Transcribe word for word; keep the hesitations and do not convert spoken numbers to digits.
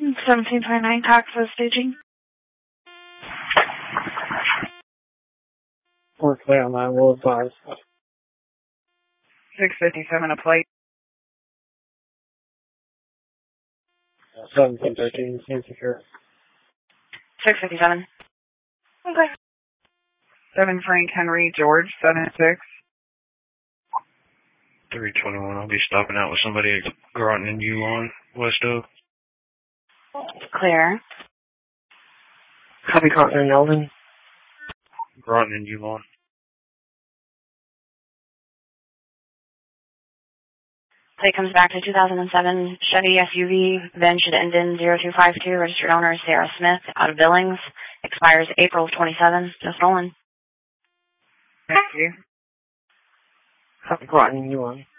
seventeen twenty-nine, taxes staging. We're clear on that, we'll advise. six fifty-seven a plate. seventeen thirteen, insecure. six fifty-seven. Okay. seven Frank Henry George, seven six. three twenty-one, I'll be stopping out with somebody at Groton and Yulon, West Oak. Clear. Copy Connor and Eldon. Groton and Yulon. Plate comes back to two thousand seven Chevy S U V, VIN should end in zero two five two, registered owner Sarah Smith, out of Billings, expires April twenty-seventh, just rolling. Thank you. Copy Groton and Yulon.